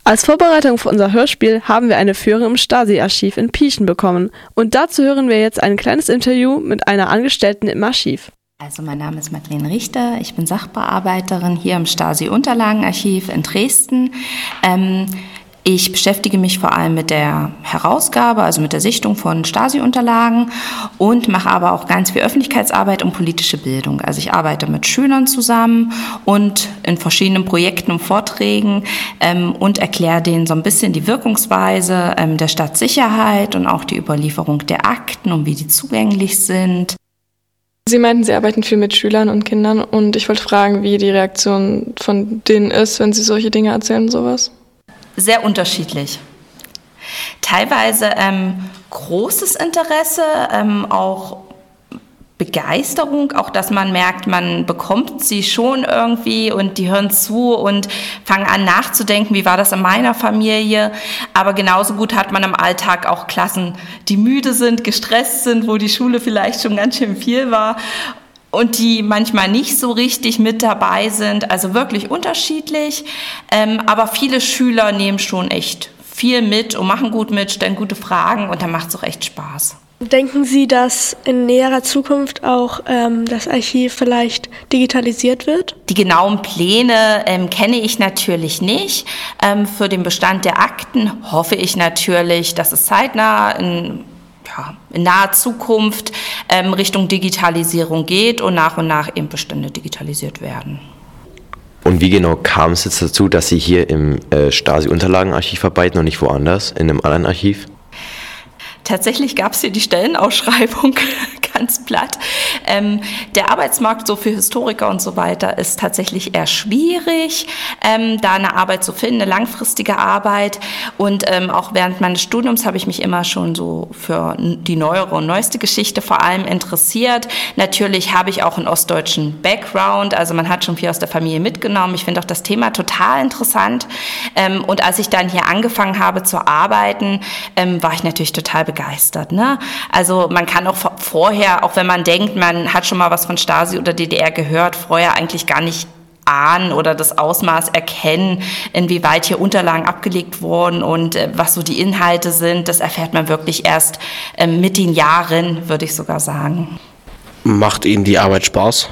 Als Vorbereitung für unser Hörspiel haben wir eine Führung im Stasi-Archiv in Pieschen bekommen. Und dazu hören wir jetzt ein kleines Interview mit einer Angestellten im Archiv. Also mein Name ist Madeleine Richter, ich bin Sachbearbeiterin hier im Stasi-Unterlagenarchiv in Dresden. Ich beschäftige mich vor allem mit der Herausgabe, also mit der Sichtung von Stasi-Unterlagen und mache aber auch ganz viel Öffentlichkeitsarbeit und politische Bildung. Also ich arbeite mit Schülern zusammen und in verschiedenen Projekten und Vorträgen und erkläre denen so ein bisschen die Wirkungsweise der Stadtsicherheit und auch die Überlieferung der Akten und wie die zugänglich sind. Sie meinten, Sie arbeiten viel mit Schülern und Kindern und ich wollte fragen, wie die Reaktion von denen ist, wenn Sie solche Dinge erzählen, sowas? Sehr unterschiedlich. Teilweise großes Interesse, auch Begeisterung, auch dass man merkt, man bekommt sie schon irgendwie und die hören zu und fangen an nachzudenken, wie war das in meiner Familie. Aber genauso gut hat man im Alltag auch Klassen, die müde sind, gestresst sind, wo die Schule vielleicht schon ganz schön viel war und die manchmal nicht so richtig mit dabei sind, also wirklich unterschiedlich. Aber viele Schüler nehmen schon echt viel mit und machen gut mit, stellen gute Fragen und dann macht es auch echt Spaß. Denken Sie, dass in näherer Zukunft auch das Archiv vielleicht digitalisiert wird? Die genauen Pläne kenne ich natürlich nicht. Für den Bestand der Akten hoffe ich natürlich, dass es zeitnah in naher Zukunft Richtung Digitalisierung geht und nach eben Bestände digitalisiert werden. Und wie genau kam es jetzt dazu, dass Sie hier im Stasi-Unterlagenarchiv arbeiten und nicht woanders, in einem anderen Archiv? Tatsächlich gab es hier die Stellenausschreibung, ganz platt. Der Arbeitsmarkt so für Historiker und so weiter ist tatsächlich eher schwierig, da eine Arbeit zu finden, eine langfristige Arbeit. Und auch während meines Studiums habe ich mich immer schon so für die neuere und neueste Geschichte vor allem interessiert. Natürlich habe ich auch einen ostdeutschen Background, also man hat schon viel aus der Familie mitgenommen. Ich finde auch das Thema total interessant. Und als ich dann hier angefangen habe zu arbeiten, war ich natürlich total begeistert, ne? Also man kann auch vorher, auch wenn man denkt, man hat schon mal was von Stasi oder DDR gehört, vorher eigentlich gar nicht ahnen oder das Ausmaß erkennen, inwieweit hier Unterlagen abgelegt wurden und was so die Inhalte sind. Das erfährt man wirklich erst mit den Jahren, würde ich sogar sagen. Macht Ihnen die Arbeit Spaß?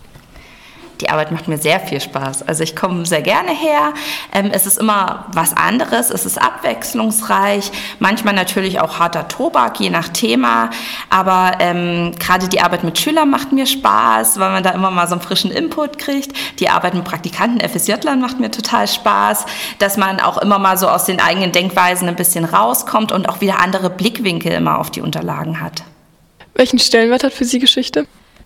Die Arbeit macht mir sehr viel Spaß. Also ich komme sehr gerne her. Es ist immer was anderes, es ist abwechslungsreich, manchmal natürlich auch harter Tobak, je nach Thema. Aber gerade die Arbeit mit Schülern macht mir Spaß, weil man da immer mal so einen frischen Input kriegt. Die Arbeit mit Praktikanten, FSJlern macht mir total Spaß, dass man auch immer mal so aus den eigenen Denkweisen ein bisschen rauskommt und auch wieder andere Blickwinkel immer auf die Unterlagen hat. Welchen Stellenwert hat für Sie Geschichte?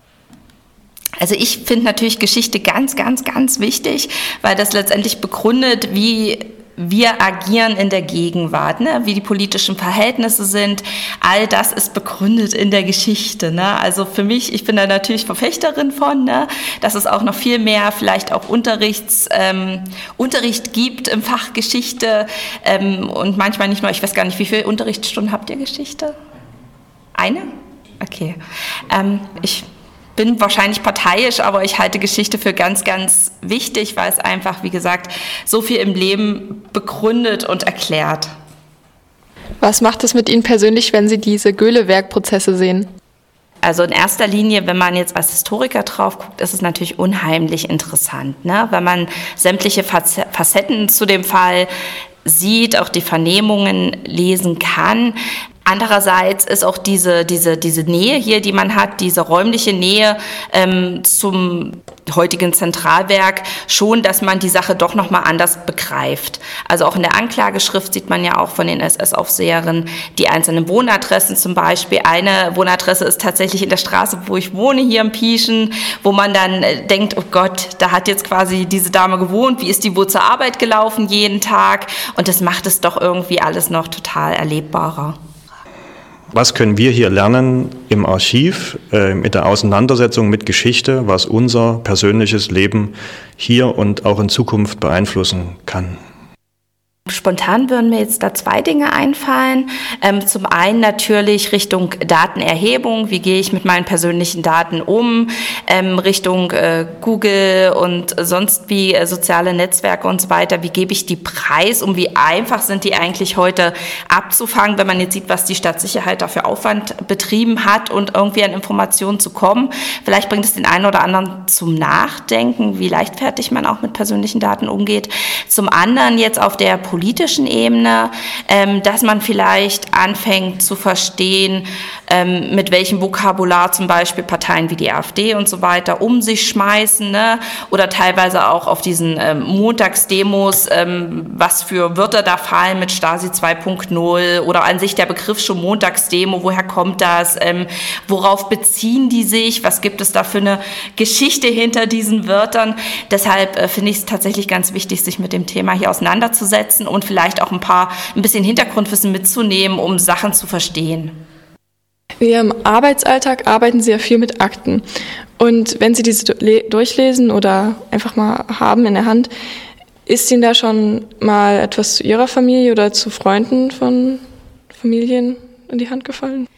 Also ich finde natürlich Geschichte ganz, ganz, ganz wichtig, weil das letztendlich begründet, wie wir agieren in der Gegenwart, ne? Wie die politischen Verhältnisse sind. All das ist begründet in der Geschichte, ne? Also für mich, ich bin da natürlich Verfechterin von, ne? Dass es auch noch viel mehr vielleicht auch Unterricht gibt im Fach Geschichte und manchmal nicht nur, ich weiß gar nicht, wie viele Unterrichtsstunden habt ihr Geschichte? Eine? Okay. Ich bin wahrscheinlich parteiisch, aber ich halte Geschichte für ganz, ganz wichtig, weil es einfach, wie gesagt, so viel im Leben begründet und erklärt. Was macht es mit Ihnen persönlich, wenn Sie diese Göhle-Werk-Prozesse sehen? Also in erster Linie, wenn man jetzt als Historiker drauf guckt, ist es natürlich unheimlich interessant, ne? Wenn man sämtliche Facetten zu dem Fall sieht, auch die Vernehmungen lesen kann. Andererseits ist auch diese Nähe hier, die man hat, diese räumliche Nähe zum heutigen Zentralwerk schon, dass man die Sache doch nochmal anders begreift. Also auch in der Anklageschrift sieht man ja auch von den SS-Aufseherinnen die einzelnen Wohnadressen zum Beispiel. Eine Wohnadresse ist tatsächlich in der Straße, wo ich wohne, hier in Pieschen, wo man dann denkt, oh Gott, da hat jetzt quasi diese Dame gewohnt, wie ist die wohl zur Arbeit gelaufen jeden Tag? Und das macht es doch irgendwie alles noch total erlebbarer. Was können wir hier lernen im Archiv, mit der Auseinandersetzung mit Geschichte, was unser persönliches Leben hier und auch in Zukunft beeinflussen kann? Spontan würden mir jetzt da 2 Dinge einfallen. Zum einen natürlich Richtung Datenerhebung. Wie gehe ich mit meinen persönlichen Daten um? Richtung Google und sonst wie soziale Netzwerke und so weiter. Wie gebe ich die preis? Und wie einfach sind die eigentlich heute abzufangen, wenn man jetzt sieht, was die Stadtsicherheit dafür Aufwand betrieben hat und irgendwie an Informationen zu kommen? Vielleicht bringt es den einen oder anderen zum Nachdenken, wie leichtfertig man auch mit persönlichen Daten umgeht. Zum anderen jetzt auf der politischen Ebene, dass man vielleicht anfängt zu verstehen, mit welchem Vokabular zum Beispiel Parteien wie die AfD und so weiter um sich schmeißen, ne? Oder teilweise auch auf diesen Montagsdemos, was für Wörter da fallen mit Stasi 2.0 oder an sich der Begriff schon Montagsdemo, woher kommt das, worauf beziehen die sich, was gibt es da für eine Geschichte hinter diesen Wörtern. Deshalb finde ich es tatsächlich ganz wichtig, sich mit dem Thema hier auseinanderzusetzen und vielleicht auch ein bisschen Hintergrundwissen mitzunehmen, um Sachen zu verstehen. In Ihrem Arbeitsalltag arbeiten Sie ja viel mit Akten. Und wenn Sie diese durchlesen oder einfach mal haben in der Hand, ist Ihnen da schon mal etwas zu Ihrer Familie oder zu Freunden von Familien in die Hand gefallen?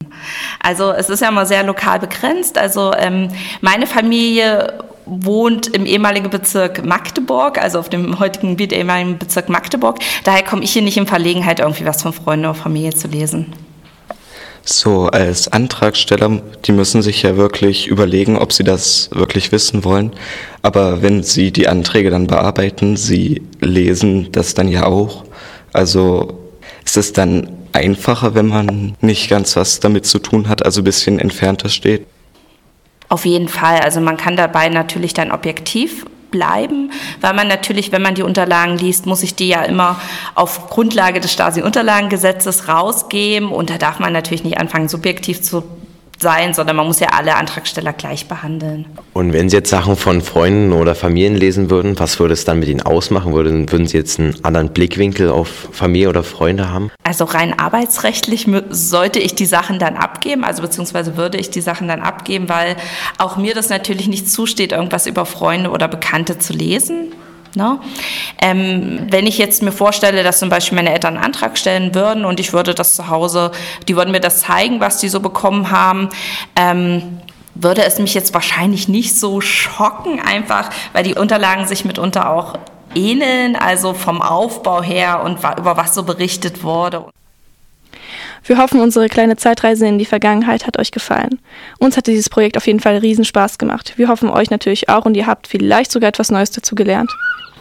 Also es ist ja mal sehr lokal begrenzt. Also meine Familie wohnt im ehemaligen Bezirk Magdeburg, also auf dem heutigen Gebiet ehemaligen Bezirk Magdeburg. Daher komme ich hier nicht in Verlegenheit, irgendwie was von Freunden oder Familie zu lesen. So, als Antragsteller, die müssen sich ja wirklich überlegen, ob sie das wirklich wissen wollen. Aber wenn sie die Anträge dann bearbeiten, sie lesen das dann ja auch. Also ist es dann einfacher, wenn man nicht ganz was damit zu tun hat, also ein bisschen entfernter steht? Auf jeden Fall. Also man kann dabei natürlich dann objektiv bleiben, weil man natürlich, wenn man die Unterlagen liest, muss ich die ja immer auf Grundlage des Stasi-Unterlagengesetzes rausgeben und da darf man natürlich nicht anfangen, subjektiv zu sein, sondern man muss ja alle Antragsteller gleich behandeln. Und wenn Sie jetzt Sachen von Freunden oder Familien lesen würden, was würde es dann mit Ihnen ausmachen? Würden Sie jetzt einen anderen Blickwinkel auf Familie oder Freunde haben? Also rein arbeitsrechtlich sollte ich die Sachen dann abgeben, also beziehungsweise würde ich die Sachen dann abgeben, weil auch mir das natürlich nicht zusteht, irgendwas über Freunde oder Bekannte zu lesen. Ne? Wenn ich jetzt mir vorstelle, dass zum Beispiel meine Eltern einen Antrag stellen würden und ich würde das zu Hause, die würden mir das zeigen, was die so bekommen haben, würde es mich jetzt wahrscheinlich nicht so schocken, einfach weil die Unterlagen sich mitunter auch ähneln, also vom Aufbau her und über was so berichtet wurde. Wir hoffen, unsere kleine Zeitreise in die Vergangenheit hat euch gefallen. Uns hat dieses Projekt auf jeden Fall riesen Spaß gemacht. Wir hoffen euch natürlich auch und ihr habt vielleicht sogar etwas Neues dazu gelernt.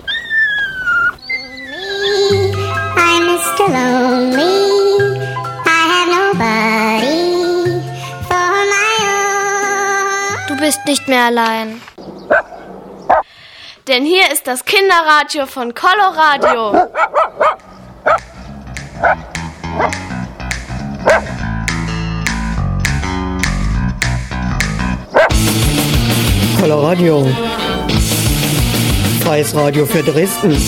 I'm Mr. Lonely. I have nobody for my own. Du bist nicht mehr allein. Denn hier ist das Kinderradio von Coloradio. Coloradio. Freies Radio für Dresden.